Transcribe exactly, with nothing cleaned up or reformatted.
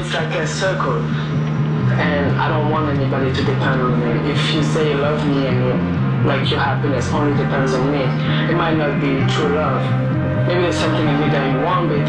it's like a circle. And I don't want anybody to depend on me. If you say you love me and you, like your happiness only depends on me, it might not be true love. Maybe there's something in me that you want, but